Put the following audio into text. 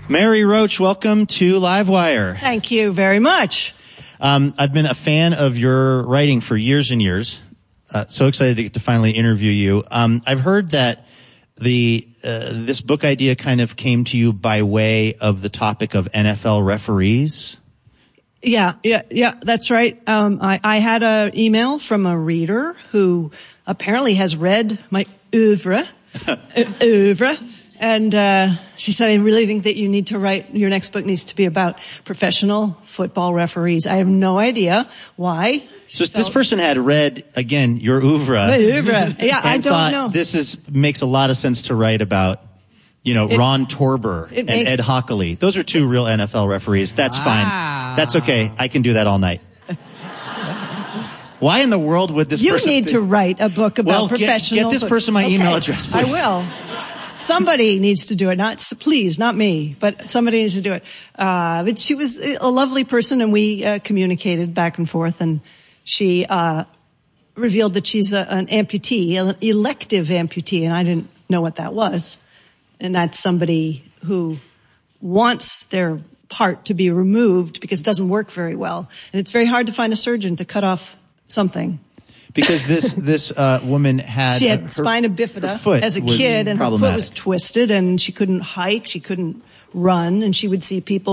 Mary Roach, welcome to Livewire. Thank you very much. I've been a fan of your writing for years and years. So excited to get to finally interview you. I've heard that this book idea kind of came to you by way of the topic of NFL referees. Yeah, that's right. I had an email from a reader who apparently has read my oeuvre. And she said, I really think that you need to write, your next book needs to be about professional football referees. I have no idea why. So this person had read, again, your oeuvre. My oeuvre. Yeah, I don't know. This makes a lot of sense to write about, Ron Torber and Ed Hockley. Those are two real NFL referees. That's fine. That's okay. I can do that all night. Why in the world would this person... You need to write a book about professional... Get this person my email address, please. I will. Somebody needs to do it. Not me, but somebody needs to do it. But she was a lovely person, and we communicated back and forth, and she revealed that she's an amputee, an elective amputee, and I didn't know what that was. And that's somebody who wants their part to be removed because it doesn't work very well. And it's very hard to find a surgeon to cut off something. Because this woman had... She had spina bifida as a kid, and her foot was twisted, and she couldn't hike, she couldn't run, and she would see people